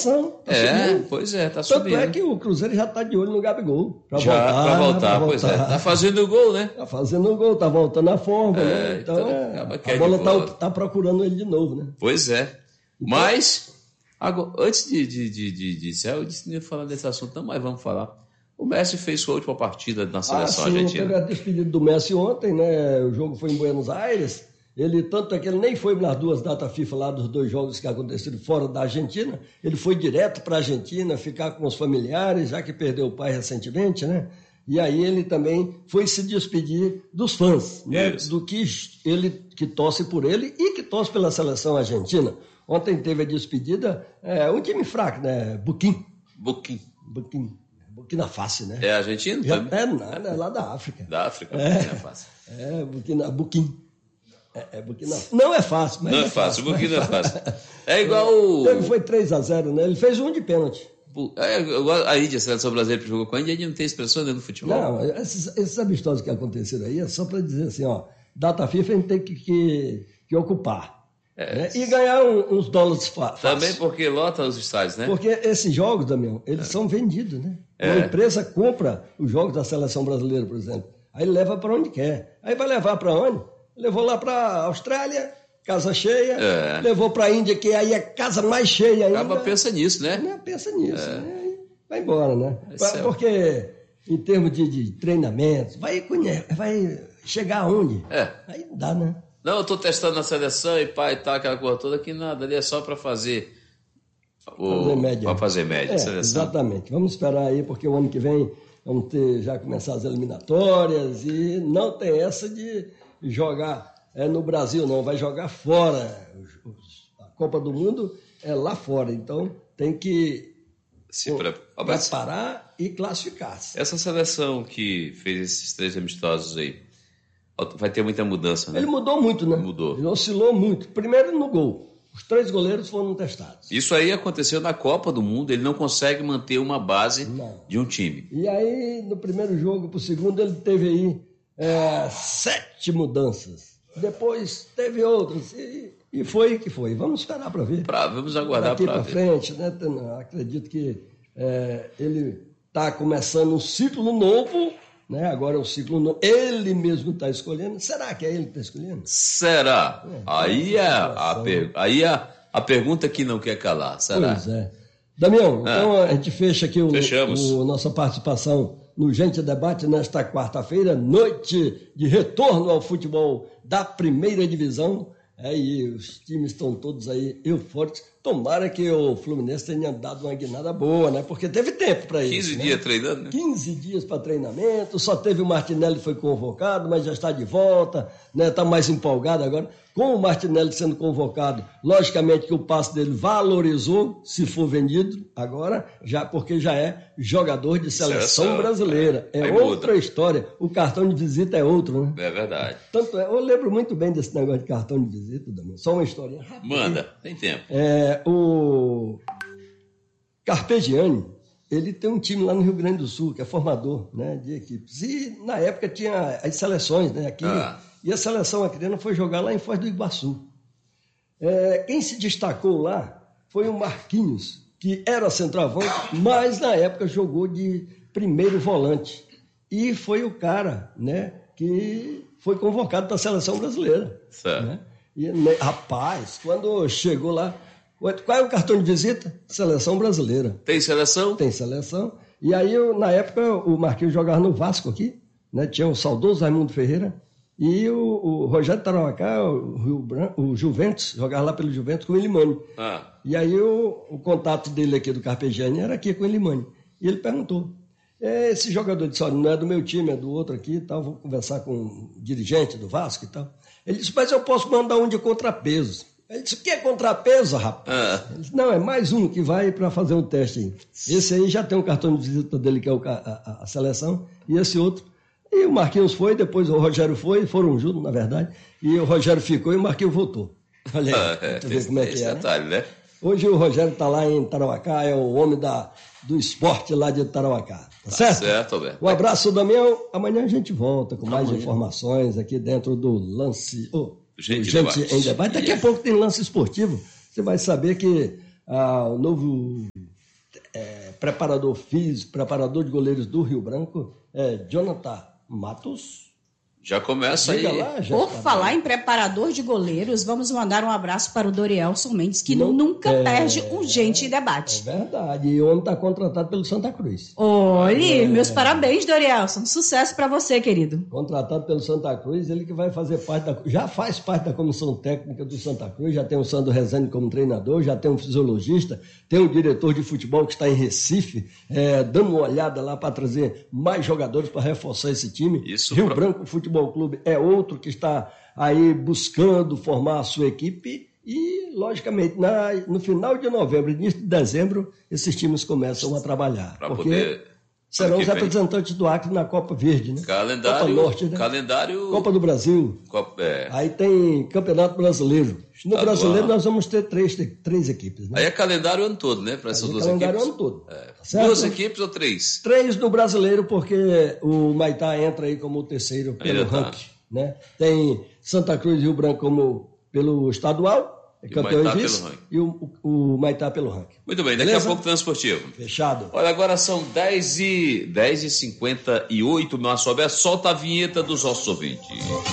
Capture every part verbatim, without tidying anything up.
competição. Tá é, subindo. pois é, tá Tanto subindo. Tanto é que o Cruzeiro já tá de olho no Gabigol. Pra já, voltar, pra voltar, pra pois voltar. é. Tá fazendo gol, né? Tá fazendo gol, tá voltando à forma, é, né? Então, então é, a bola tá, tá procurando ele de novo, né? Pois é. Então, mas, agora, antes de, de, de, de, de encerrar, eu disse que não ia falar desse assunto, não, mas vamos falar. O Messi fez sua última partida na seleção ah, sim, argentina. Teve a despedida do Messi ontem, né? O jogo foi em Buenos Aires. Ele, tanto é que ele nem foi nas duas datas FIFA lá dos dois jogos que aconteceram fora da Argentina. Ele foi direto para a Argentina, ficar com os familiares, já que perdeu o pai recentemente, né? E aí ele também foi se despedir dos fãs, né? Do que ele que torce por ele e que torce pela seleção argentina. Ontem teve a despedida, é, um time fraco, né? Buquim. Buquim. Buquim. Burkina Faso, né? É argentino? Já, é nada, é lá da África. Da África, é, Burkina Faso. É, Burkina, Buquim. É, é Burkina. Não é fácil, mas não é, é fácil. fácil. Burkina é fácil. É igual o... Ele foi três a zero, né? Ele fez um de pênalti. É igual a Índia, a seleção brasileira que jogou com a Índia, a Índia não tem expressão dentro do futebol. Não, esses, esses amistosos que aconteceram aí é só para dizer assim, ó, data FIFA a gente tem que, que, que ocupar. É, né? E ganhar um, uns dólares fáceis. Também porque lota os estádios, né? Porque esses jogos, Damião, eles é. são vendidos, né? É. Uma empresa compra os jogos da seleção brasileira, por exemplo. Aí leva para onde quer. Aí vai levar para onde? Levou lá para a Austrália, casa cheia. É. Levou para a Índia, que aí é casa mais cheia ainda. Acaba pensa nisso, né? Não, pensa nisso. É. Né? Vai embora, né? É porque em termos de, de treinamento, vai, vai chegar aonde? É. Aí não dá, né? Não, eu estou testando na seleção e pai e tal, aquela coisa toda, que nada, ali é só para fazer... O... Fazer média. Para fazer média, é, seleção. Exatamente. Vamos esperar aí, porque o ano que vem vamos ter já começar as eliminatórias e não tem essa de jogar é, no Brasil, não. Vai jogar fora. A Copa do Mundo é lá fora. Então tem que se pre... preparar e classificar-se. Essa seleção que fez esses três amistosos aí, vai ter muita mudança, né? Ele mudou muito, né? Mudou. Ele oscilou muito. Primeiro no gol. Os três goleiros foram testados. Isso aí aconteceu na Copa do Mundo. Ele não consegue manter uma base não. de um time. E aí, no primeiro jogo para o segundo, ele teve aí é, sete mudanças. Depois teve outras. E, e foi o que foi. Vamos esperar para ver. Pra, vamos aguardar para ver. Daqui para frente, né? Acredito que é, ele está começando um ciclo novo. Né? Agora é um ciclo novo. Ele mesmo está escolhendo. Será que é ele que está escolhendo? Será? É, aí é, a, per... aí é a pergunta que não quer calar. Será? Pois é. Damião, ah, então a gente fecha aqui o, o, nossa participação no Gente Debate nesta quarta-feira, noite de retorno ao futebol da primeira divisão. É, e os times estão todos aí eufóricos. Tomara que o Fluminense tenha dado uma guinada boa, né? Porque teve tempo para isso. quinze né? dias treinando, né? quinze dias para treinamento. Só teve o Martinelli que foi convocado, mas já está de volta, né? Está mais empolgado agora. Com o Martinelli sendo convocado, logicamente que o passe dele valorizou, se for vendido agora, já porque já é jogador de seleção, seleção brasileira. É, é outra muda. História. O cartão de visita é outro, né? É verdade. Tanto é, eu lembro muito bem desse negócio de cartão de visita, Damião. Só uma historinha rápida. Manda, tem tempo. É, o Carpegiani, ele tem um time lá no Rio Grande do Sul, que é formador, né, de equipes. E na época tinha as seleções, né, aqui. Ah. E a seleção aqui foi jogar lá em Foz do Iguaçu. É, quem se destacou lá foi o Marquinhos, que era centroavante, mas na época jogou de primeiro volante. E foi o cara, né, que foi convocado para a seleção brasileira. Certo. Né? E, rapaz, quando chegou lá, qual é o cartão de visita? Seleção brasileira. Tem seleção? Tem seleção. E aí, eu, na época, o Marquinhos jogava no Vasco aqui, né? Tinha o saudoso Raimundo Ferreira, e o, o Rogério Tarauacá, o, Rio Branco, o Juventus, jogava lá pelo Juventus com o Ilimani. Ah. E aí, o, o contato dele aqui do Carpegiani era aqui com o Ilimani. E ele perguntou, esse jogador disse, olha, não é do meu time, é do outro aqui e tal, vou conversar com o dirigente do Vasco e tal. Ele disse, mas eu posso mandar um de contrapeso. Ele disse, o que é contrapeso, rapaz? Ah. Ele disse, não, é mais um que vai para fazer um teste aí. Esse aí já tem um cartão de visita dele, que é o, a, a, a seleção, e esse outro. E o Marquinhos foi, depois o Rogério foi, foram juntos, na verdade, e o Rogério ficou e o Marquinhos voltou. Olha aí, ah, é, tu vê como é que é, detalhe, né? né? Hoje o Rogério está lá em Tarauacá, é o homem da, do esporte lá de Tarauacá. Tá, tá certo? certo, Alberto. Um abraço, Damião. Amanhã a gente volta com mais Amanhã. informações aqui dentro do Lance... Oh, gente, gente debate. em Debate. Daqui yeah. a pouco tem Lance Esportivo. Você vai saber que ah, o novo é, preparador físico, preparador de goleiros do Rio Branco, é Jonathan Matos. Já começa aí. Lá, já Por falar bem. Em preparador de goleiros, vamos mandar um abraço para o Dorielson Mendes, que Não, nunca é, perde um Gente em Debate. É verdade. E o homem está contratado pelo Santa Cruz. Olhe, é, meus parabéns, Dorielson. Sucesso para você, querido. Contratado pelo Santa Cruz, ele que vai fazer parte da... Já faz parte da comissão técnica do Santa Cruz, já tem o Sandro Rezende como treinador, já tem um fisiologista, tem um diretor de futebol que está em Recife, é, dando uma olhada lá para trazer mais jogadores para reforçar esse time. Isso Rio pra... Branco Futebol Futebol Clube é outro que está aí buscando formar a sua equipe e, logicamente, na, no final de novembro, início de dezembro, esses times começam a trabalhar. Pra porque poder... serão os representantes do Acre na Copa Verde, né? Calendário, Copa Norte, né? Calendário... Copa do Brasil. Copa, é. Aí tem Campeonato Brasileiro. No Estadual. Brasileiro nós vamos ter três, três equipes. Né? Aí é calendário o ano todo, né? Para essas duas calendário equipes. Calendário o ano todo. É. Certo? Duas equipes ou três? Três do Brasileiro, porque o Maitá entra aí como o terceiro pelo ranking. Tá. Né? Tem Santa Cruz e Rio Branco como pelo estadual, é campeão e vice, e o, o, o Maitá pelo ranking. Muito bem, daqui Beleza? A pouco transportivo. Fechado. Olha, agora são dez e cinquenta e oito, nosso Alberto, solta a vinheta dos nossos ouvintes.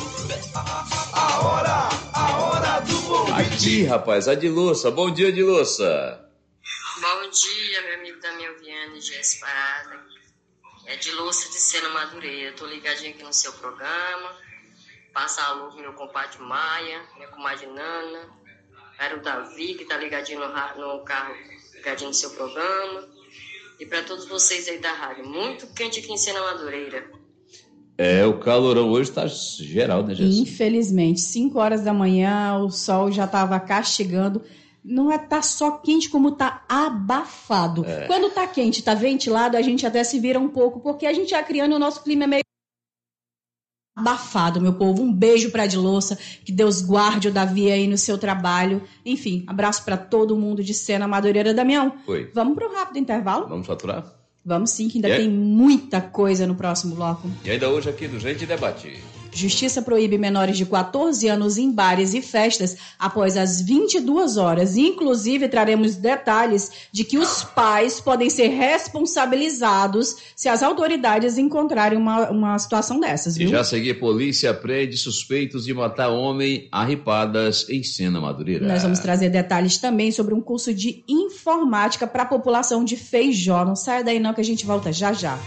A hora, a hora do ouvinte. Aqui, rapaz, a Diluça. Bom dia, Diluça. Bom dia, meu amigo Damião Viana e Jéssica Parada. É Diluça de Sena Madureira. Tô ligadinho aqui no seu programa. Passa a luz meu compadre Maia, minha comadre Nana, era o Davi, que tá ligadinho no, no carro, ligadinho no seu programa. E para todos vocês aí da rádio, muito quente aqui em Sena Madureira. É, o calorão hoje tá geral, né, Jéssica? Infelizmente, cinco horas da manhã, o sol já tava castigando. Não é tá só quente, como tá abafado. É. Quando tá quente, tá ventilado, a gente até se vira um pouco, porque a gente já criando o nosso clima meio abafado, meu povo. Um beijo pra Diluça, que Deus guarde o Davi aí no seu trabalho. Enfim, abraço pra todo mundo de Sena Madureira. Damião, Oi. Vamos pro rápido intervalo? Vamos faturar? Vamos sim, que ainda é? tem muita coisa no próximo bloco. E ainda hoje aqui do Gente Debate. Justiça proíbe menores de quatorze anos em bares e festas após as vinte e duas horas. Inclusive, traremos detalhes de que os pais podem ser responsabilizados se as autoridades encontrarem uma, uma situação dessas, viu? E já a seguir, polícia prende suspeitos de matar homem a ripadas em Sena Madureira. Nós vamos trazer detalhes também sobre um curso de informática para a população de Feijó. Não saia daí não, que a gente volta já já.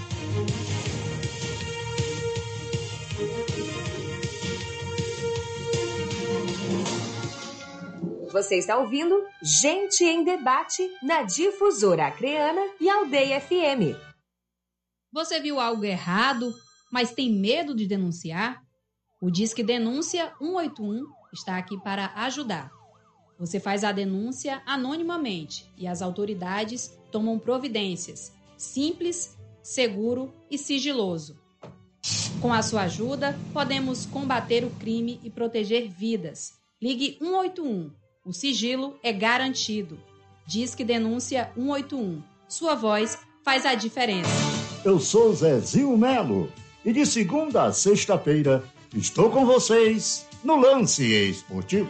Você está ouvindo Gente em Debate na Difusora Acreana e Aldeia F M. Você viu algo errado, mas tem medo de denunciar? O Disque Denúncia um oito um está aqui para ajudar. Você faz a denúncia anonimamente e as autoridades tomam providências. Simples, seguro e sigiloso. Com a sua ajuda, podemos combater o crime e proteger vidas. Ligue um oito um. O sigilo é garantido. Disque Denúncia um oito um. Sua voz faz a diferença. Eu sou Zezinho Melo e de segunda a sexta-feira estou com vocês no Lance Esportivo.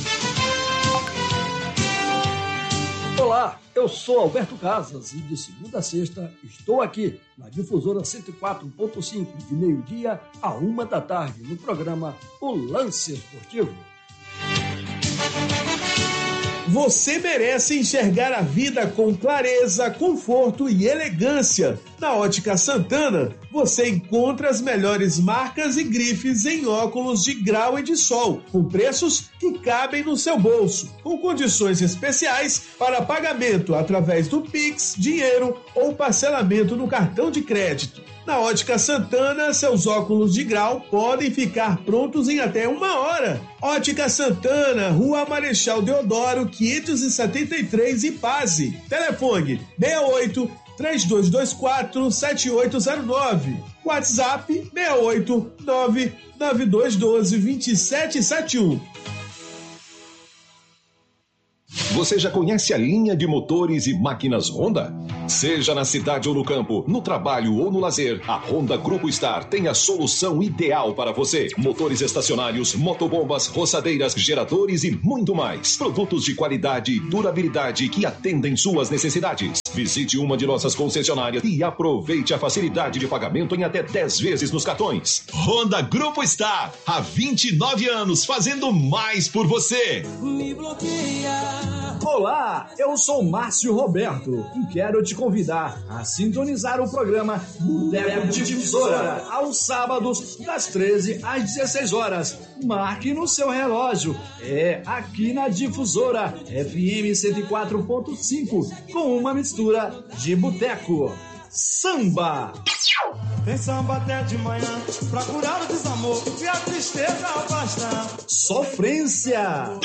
Olá, eu sou Alberto Casas e de segunda a sexta estou aqui na Difusora cento e quatro ponto cinco, de meio-dia a uma da tarde, no programa O Lance Esportivo. Você merece enxergar a vida com clareza, conforto e elegância. Na Ótica Santana, você encontra as melhores marcas e grifes em óculos de grau e de sol, com preços que cabem no seu bolso, com condições especiais para pagamento através do Pix, dinheiro ou parcelamento no cartão de crédito. Na Ótica Santana, seus óculos de grau podem ficar prontos em até uma hora. Ótica Santana, Rua Marechal Deodoro, quinhentos e setenta e três, Ipase. Telefone seis oito, três dois dois quatro, sete oito zero nove. WhatsApp seis oito, nove nove dois um dois, dois sete sete um. Você já conhece a linha de motores e máquinas Honda? Seja na cidade ou no campo, no trabalho ou no lazer, a Honda Grupo Star tem a solução ideal para você. Motores estacionários, motobombas, roçadeiras, geradores e muito mais. Produtos de qualidade e durabilidade que atendem suas necessidades. Visite uma de nossas concessionárias e aproveite a facilidade de pagamento em até dez vezes nos cartões. Honda Grupo Star, há vinte e nove anos fazendo mais por você. Me bloqueia. Olá, eu sou Márcio Roberto e quero te convidar a sintonizar o programa Boteco de Difusora aos sábados das treze às dezesseis horas. Marque no seu relógio. É aqui na Difusora F M cento e quatro ponto cinco com uma mistura de boteco. Samba! Tem samba até de manhã pra curar o desamor e a tristeza afastar. Sofrência!